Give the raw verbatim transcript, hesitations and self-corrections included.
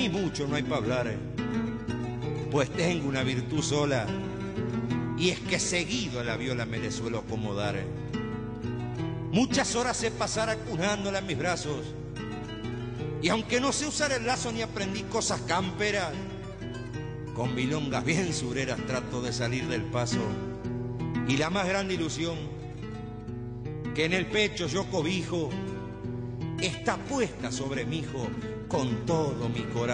mí mucho no hay para hablar, pues tengo una virtud sola, y es que seguido a la viola me le suelo acomodar. Muchas horas sé pasar acunándola en mis brazos, y aunque no sé usar el lazo ni aprendí cosas camperas, con milongas bien sureras trato de salir del paso. Y la más grande ilusión que en el pecho yo cobijo está puesta sobre mi hijo con todo mi corazón.